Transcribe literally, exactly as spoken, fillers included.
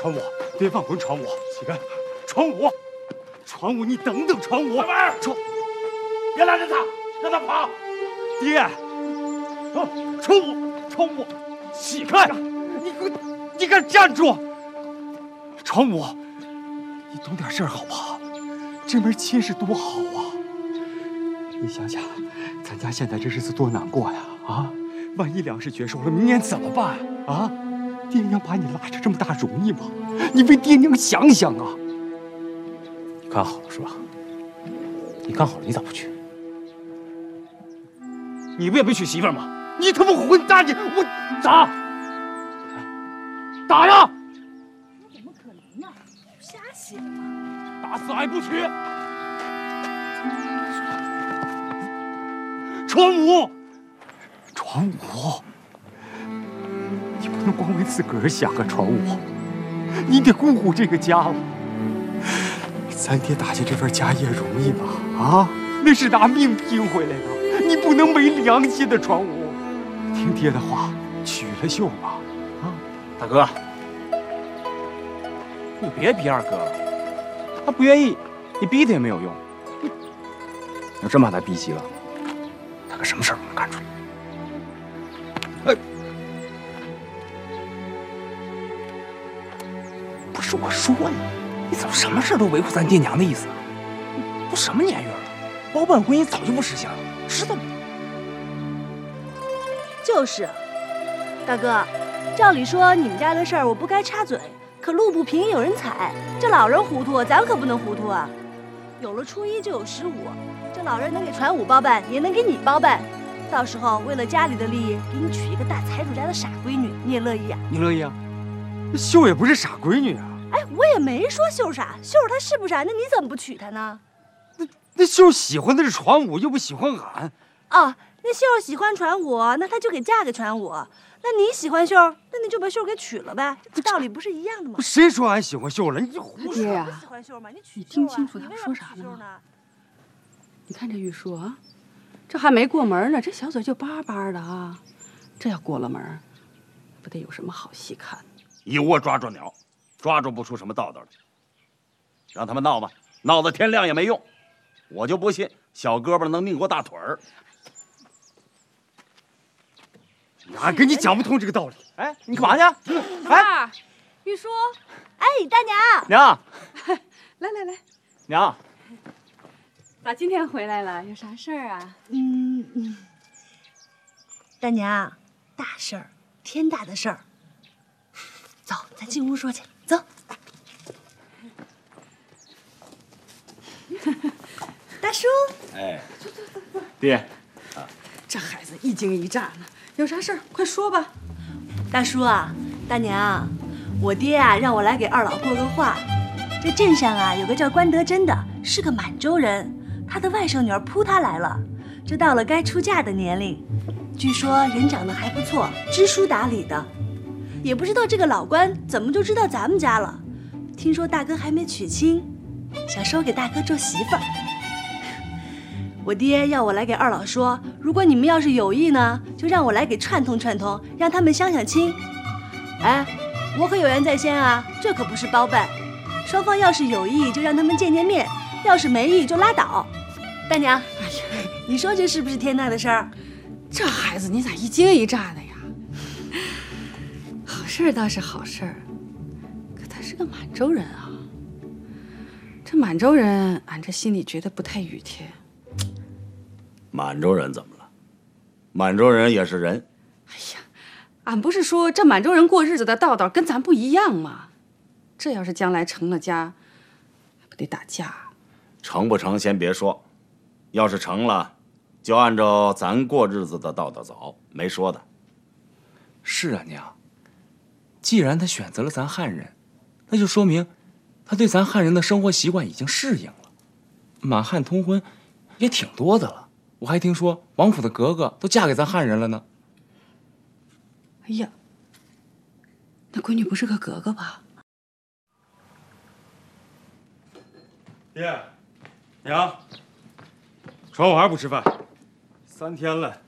传武，别忘婚传武！起开！传武，传武！你等等，传武！传， 别拦着他，让他跑！ 爹，啊，传武，传武！起开！你给我，你给我站住！传武，你懂点事儿好不好？这门亲事多好啊！你想想，咱家现在这日子多难过呀！啊，万一粮食绝收了，明年怎么办啊？爹娘把你拉扯这么大容易吗？你为爹娘想想啊！ 你看好了是吧？你看好了，你咋不去？你不也没娶媳妇儿吗？ 你他妈混蛋！你我打！打呀！ 怎么可能呢？瞎写嘛！ 打死还不娶！ 传武，传武！你不能光为自个儿想啊，传武！你得顾顾这个家了。咱爹打下这份家业容易吗？啊，那是拿命拼回来的，你不能没良心的，传武！听爹的话，娶了秀吧。啊， 大哥，你别逼二哥了，他不愿意，你逼他也没有用。要真把他逼急了，他可什么事儿都能干出来。哎，不是我说你，你怎么什么事都维护咱爹娘的意思啊？都什么年月了，包办婚姻早就不实行了，知道吗？ 就是，大哥，照理说你们家的事儿我不该插嘴，可路不平有人踩，这老人糊涂，咱可不能糊涂啊。有了初一就有十五，这老人能给传武包办，也能给你包办。到时候为了家里的利益，给你娶一个大财主家的傻闺女，你也乐意啊？ 你乐意啊？秀也不是傻闺女啊。 哎，我也没说秀傻，秀她是不傻？那你怎么不娶她呢？ 那那秀喜欢的是传武，又不喜欢俺。 哦，那秀喜欢传武，那她就给嫁给传武。那你喜欢秀，那你就把秀给娶了呗，这道理不是一样的吗？ 谁说俺喜欢秀了？你胡说！ 爹呀， 喜欢秀吗？你娶你听清楚他说啥呢吗？你看这玉树啊，这还没过门呢，这小嘴就叭叭的啊，这要过了门，不得有什么好戏看？ 一窝抓抓鸟，抓住不出什么道道来，让他们闹吧，闹到天亮也没用。我就不信小胳膊能拧过大腿儿。 俺跟你讲不通这个道理。 哎，你干嘛去？ 哎，玉树， 哎，大娘， 娘， 来来来， 娘， 咋今天回来了？有啥事儿啊？ 嗯嗯，大娘，大事儿，天大的事儿。走，咱进屋说去。走。大叔， 哎，爹， 这孩子一惊一乍呢，有啥事儿快说吧。 大叔啊，大娘，我爹啊让我来给二老过个话。这镇上啊有个叫关德珍的，是个满洲人，他的外甥女儿扑他来了，这到了该出嫁的年龄，据说人长得还不错，知书达理的，也不知道这个老关怎么就知道咱们家了。听说大哥还没娶亲，想收给大哥做媳妇儿。我爹要我来给二老说，如果你们要是有意呢，就让我来给串通串通，让他们相相亲。哎，我可有言在先啊，这可不是包办，双方要是有意就让他们见见面，要是没意就拉倒。大娘，哎呀，你说这是不是天大的事儿？ 这孩子你咋一惊一乍的呀？好事倒是好事，可他是个满洲人啊。这满洲人，俺这心里觉得不太熨帖。 满洲人怎么了？满洲人也是人。 哎呀，俺不是说这满洲人过日子的道道跟咱不一样吗？这要是将来成了家，不得打架？ 成不成先别说，要是成了，就按照咱过日子的道道走，没说的。 是啊，娘。既然他选择了咱汉人，那就说明他对咱汉人的生活习惯已经适应了。满汉通婚也挺多的了。我还听说王府的格格都嫁给咱汉人了呢。 哎呀，那闺女不是个格格吧？ 爹，娘，传武还不吃饭？三天了，